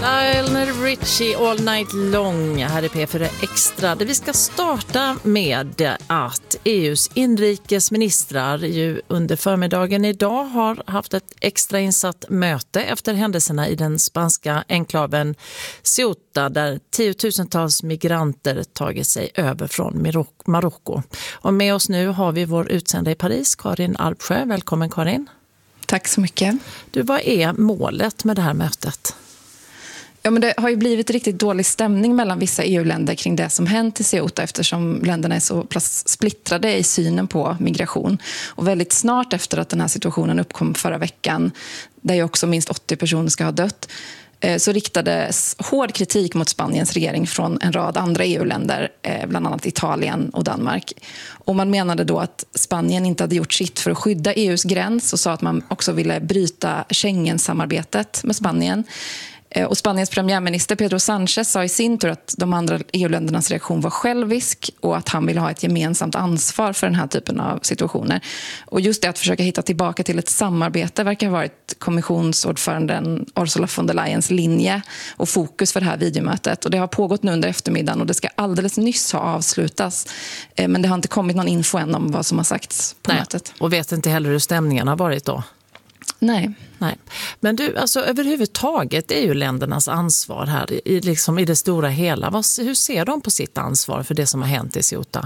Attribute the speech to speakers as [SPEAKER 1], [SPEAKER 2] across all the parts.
[SPEAKER 1] Lionel Richie All Night Long här i P4 Extra. Där vi ska starta med att EUs inrikesministrar ju under förmiddagen idag har haft ett extrainsatt möte efter händelserna i den spanska enklaven Ceuta där tiotusentals migranter tagit sig över från Marocko. Och med oss nu har vi vår utsända i Paris, Karin Alpsjö. Välkommen Karin.
[SPEAKER 2] Tack så mycket.
[SPEAKER 1] Du, vad är målet med det här mötet?
[SPEAKER 2] Ja, men det har ju blivit riktigt dålig stämning mellan vissa EU-länder kring det som hänt i Ceuta eftersom länderna är så splittrade i synen på migration. Och väldigt snart efter att den här situationen uppkom förra veckan, där ju också minst 80 personer ska ha dött, så riktades hård kritik mot Spaniens regering från en rad andra EU-länder, bland annat Italien och Danmark. Och man menade då att Spanien inte hade gjort sitt för att skydda EUs gräns och sa att man också ville bryta Schengen-samarbetet med Spanien. Och Spaniens premiärminister Pedro Sánchez sa i sin tur att de andra EU-ländernas reaktion var självisk och att han ville ha ett gemensamt ansvar för den här typen av situationer. Och just det att försöka hitta tillbaka till ett samarbete verkar ha varit kommissionsordföranden Ursula von der Leyens linje och fokus för det här videomötet. Och det har pågått nu under eftermiddagen och det ska alldeles nyss ha avslutats. Men det har inte kommit någon info än om vad som har sagts på mötet.
[SPEAKER 1] Och vet inte heller hur stämningen har varit då?
[SPEAKER 2] Nej.
[SPEAKER 1] Men du, alltså överhuvudtaget är ju ländernas ansvar här i det stora hela. Hur ser de på sitt ansvar för det som har hänt i Ceuta?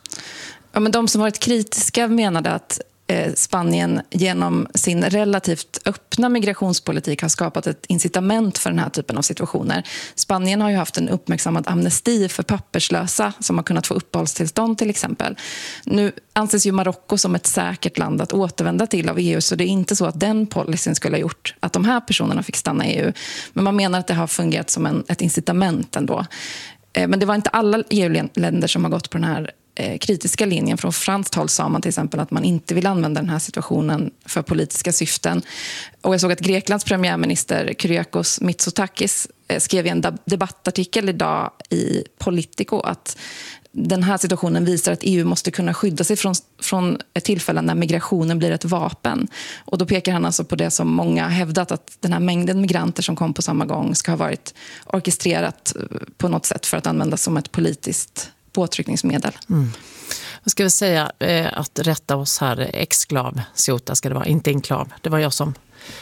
[SPEAKER 2] Ja, men de som varit kritiska menade att Spanien genom sin relativt öppna migrationspolitik har skapat ett incitament för den här typen av situationer. Spanien har ju haft en uppmärksammad amnesti för papperslösa som har kunnat få uppehållstillstånd till exempel. Nu anses ju Marocko som ett säkert land att återvända till av EU, så det är inte så att den policyn skulle ha gjort att de här personerna fick stanna i EU. Men man menar att det har fungerat som ett incitament ändå. Men det var inte alla EU-länder som har gått på den här kritiska linjen. Från franskt håll sa man till exempel att man inte vill använda den här situationen för politiska syften. Och jag såg att Greklands premiärminister Kyriakos Mitsotakis skrev i en debattartikel idag i Politico att den här situationen visar att EU måste kunna skydda sig från ett tillfälle när migrationen blir ett vapen. Och då pekar han alltså på det som många hävdat, att den här mängden migranter som kom på samma gång ska ha varit orkestrerat på något sätt för att användas som ett politiskt påtryckningsmedel.
[SPEAKER 1] Vad ska vi säga att rätta oss här, exklav Ceuta ska det vara, inte enklav. Det var jag som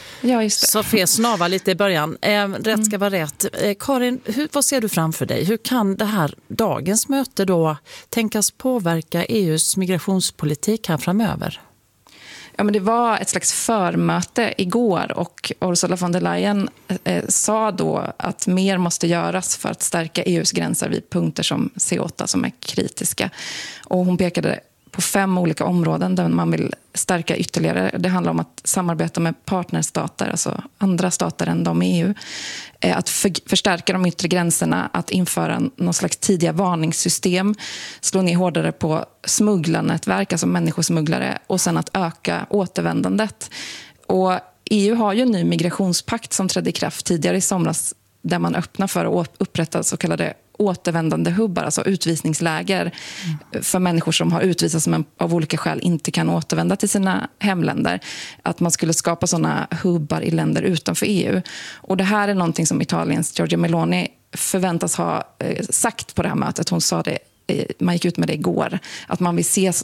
[SPEAKER 1] så fel snava lite i början. Rätt ska vara rätt. Karin, vad ser du framför dig? Hur kan det här dagens möte då tänkas påverka EUs migrationspolitik här framöver?
[SPEAKER 2] Ja, men det var ett slags förmöte igår och Ursula von der Leyen sa då att mer måste göras för att stärka EUs gränser vid punkter som Ceuta som är kritiska. Och hon pekade på 5 olika områden där man vill stärka ytterligare. Det handlar om att samarbeta med partnerstater, alltså andra stater än de i EU. Att förstärka de yttre gränserna, att införa någon slags tidiga varningssystem, slå ner hårdare på smugglarnätverk, alltså människosmugglare, och sen att öka återvändandet. Och EU har ju en ny migrationspakt som trädde i kraft tidigare i somras där man öppnar för att upprätta så kallade återvändande hubbar, alltså utvisningsläger för människor som har utvisats men av olika skäl inte kan återvända till sina hemländer. Att man skulle skapa sådana hubbar i länder utanför EU. Och det här är någonting som Italiens Giorgia Meloni förväntas ha sagt på det här mötet. Hon sa det, man gick ut med det igår, att man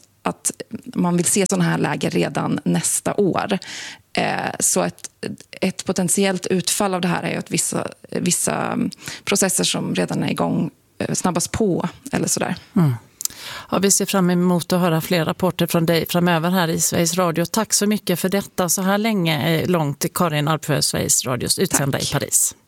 [SPEAKER 2] vill se sådana här läger redan nästa år. Så ett potentiellt utfall av det här är ju att vissa processer som redan är igång snabbas på eller sådär.
[SPEAKER 1] Ja, vi ser fram emot att höra fler rapporter från dig framöver här i Sveriges Radio. Tack så mycket för detta så här långt, Karin Alpsjö, Sveriges Radios utsända i Paris.